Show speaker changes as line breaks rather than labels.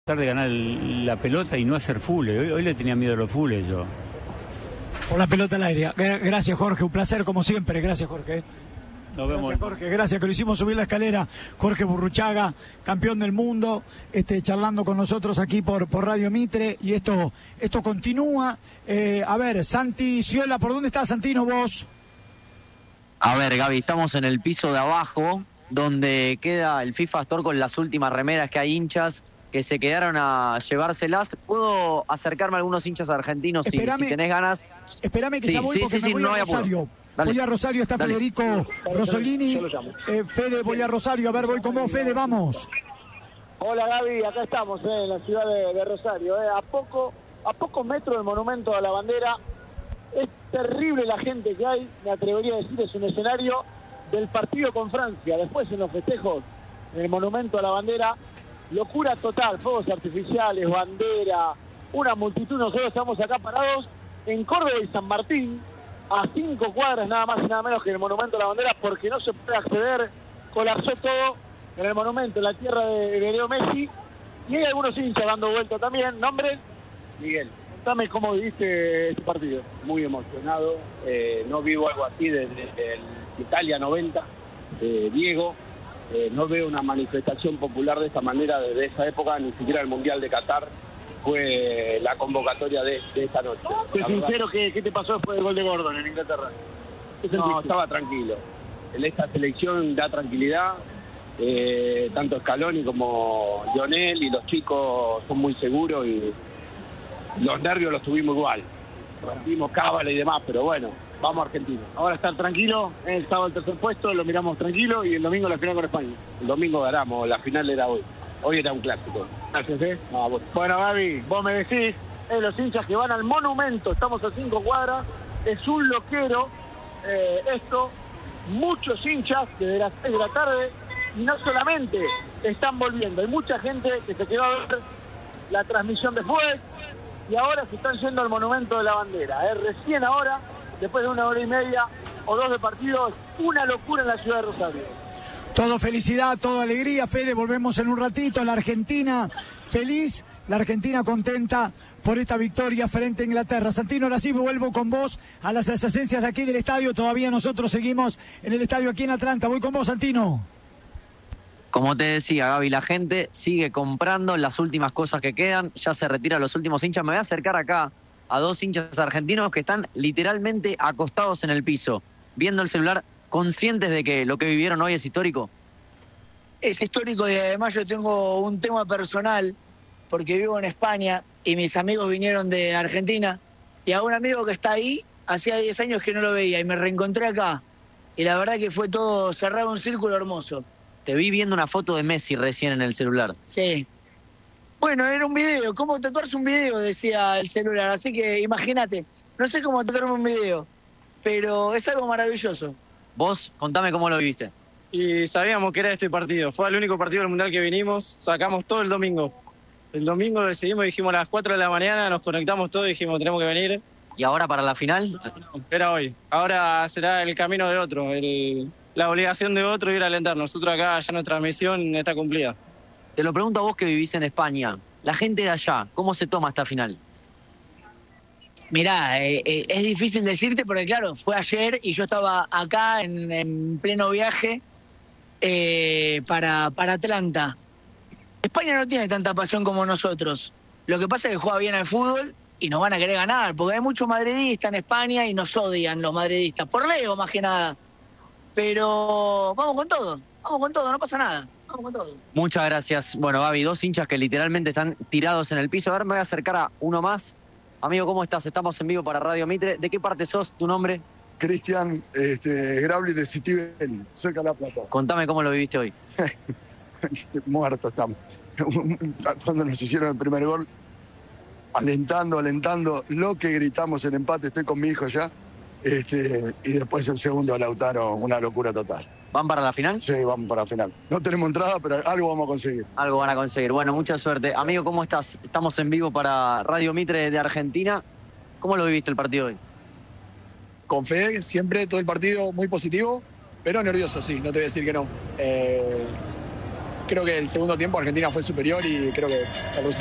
De ganar la pelota y no hacer fules. Hoy le tenía miedo a los fules yo.
Por la pelota al aire. Gracias, Jorge, un placer como siempre. Gracias, Jorge.
Nos vemos.
Gracias, Jorge, gracias que lo hicimos subir la escalera. Jorge Burruchaga, campeón del mundo, charlando con nosotros aquí por Radio Mitre, y esto continúa. A ver, Santi Ciola, ¿por dónde estás, Santino, vos?
A ver, Gaby, estamos en el piso de abajo, donde queda el FIFA Store con las últimas remeras, que hay hinchas que se quedaron a llevárselas. ¿Puedo acercarme a algunos hinchas argentinos si tenés ganas?
Espérame que ya voy, porque me voy a Rosario. Voy a Rosario, está Dale. Federico Rosolini. Fede, voy a Rosario. A ver, voy con vos, Fede, vamos.
Hola, Gaby, acá estamos en la ciudad de Rosario. A pocos metros del Monumento a la Bandera. Es terrible la gente que hay, me atrevería a decir, es un escenario del partido con Francia. Después en los festejos en el Monumento a la Bandera, locura total, fuegos artificiales, bandera, una multitud. Nosotros estamos acá parados en Córdoba y San Martín, a 5 cuadras nada más y nada menos que en el Monumento a la Bandera, porque no se puede acceder, colapsó todo en el monumento, en la tierra de Leo Messi, y hay algunos hinchas dando vuelta también. ¿Nombre?
Miguel.
Contame cómo viviste este partido.
Muy emocionado, no vivo algo así desde el Italia 90, Diego. No veo una manifestación popular de esta manera desde esa época, ni siquiera el Mundial de Qatar fue la convocatoria de esta noche.
Soy sincero, ¿qué te pasó después del gol de Gordon en Inglaterra?
No, estaba tranquilo. En esta selección da tranquilidad, tanto Scaloni como Lionel, y los chicos son muy seguros y los nervios los tuvimos igual. Rompimos cábala y demás, pero bueno, vamos a Argentina.
Ahora estar tranquilo, estaba el tercer puesto, lo miramos tranquilo, y el domingo la final con España.
El domingo ganamos, la final era hoy. Hoy era un clásico.
Gracias, Bueno, Gaby, vos me decís, los hinchas que van al Monumento, estamos a 5 cuadras, es un loquero, esto, muchos hinchas desde las 6 de la tarde, y no solamente están volviendo, hay mucha gente que se quedó a ver la transmisión después, y ahora se están yendo al Monumento de la Bandera. Recién ahora, después de 1 hora y media o 2 de partido, es una locura en la ciudad de Rosario.
Todo felicidad, toda alegría, Fede, volvemos en un ratito. La Argentina feliz, la Argentina contenta por esta victoria frente a Inglaterra. Santino, ahora sí vuelvo con vos a las adyacencias de aquí del estadio. Todavía nosotros seguimos en el estadio aquí en Atlanta. Voy con vos, Santino.
Como te decía, Gaby, la gente sigue comprando las últimas cosas que quedan, ya se retiran los últimos hinchas. Me voy a acercar acá a 2 hinchas argentinos que están literalmente acostados en el piso, viendo el celular, conscientes de que lo que vivieron hoy es histórico.
Es histórico, y además yo tengo un tema personal, porque vivo en España y mis amigos vinieron de Argentina, y a un amigo que está ahí, hacía 10 años que no lo veía, y me reencontré acá, y la verdad que fue todo cerrado, un círculo hermoso.
Te vi viendo una foto de Messi recién en el celular.
Sí. Bueno, era un video. ¿Cómo tatuarse un video? Decía el celular. Así que imagínate. No sé cómo tatuarme un video, pero es algo maravilloso.
Vos, contame cómo lo viviste.
Y sabíamos que era este partido. Fue el único partido del Mundial que vinimos. Sacamos todo el domingo. El domingo decidimos, dijimos a las 4 de la mañana, nos conectamos todos y dijimos tenemos que venir.
¿Y ahora para la final?
No, era hoy. Ahora será el camino de otro, la obligación de otro ir a alentar. Nosotros acá ya nuestra misión está cumplida.
Te lo pregunto a vos que vivís en España. La gente de allá, ¿cómo se toma esta final?
Mirá, es difícil decirte porque claro, fue ayer y yo estaba acá en pleno viaje para Atlanta. España no tiene tanta pasión como nosotros. Lo que pasa es que juega bien al fútbol y nos van a querer ganar, porque hay muchos madridistas en España y nos odian los madridistas, por Leo más que nada. Pero vamos con todo, no pasa nada, vamos con todo.
Muchas gracias. Bueno, Gaby, 2 hinchas que literalmente están tirados en el piso. A ver, me voy a acercar a uno más. Amigo, ¿cómo estás? Estamos en vivo para Radio Mitre. ¿De qué parte sos? ¿Tu nombre?
Cristian Grabli de Citibel, cerca de La Plata.
Contame cómo lo viviste hoy.
Muerto estamos. Cuando nos hicieron el primer gol, alentando, lo que gritamos el empate, estoy con mi hijo ya. Y después el segundo, Lautaro, una locura total.
¿Van para la final?
Sí, vamos para la final. No tenemos entrada, pero algo vamos a conseguir.
Algo van a conseguir. Bueno, mucha suerte. Amigo, ¿cómo estás? Estamos en vivo para Radio Mitre de Argentina. ¿Cómo lo viviste el partido hoy?
Con fe, siempre, todo el partido muy positivo, pero nervioso, sí, no te voy a decir que no. creo que el segundo tiempo Argentina fue superior y creo que el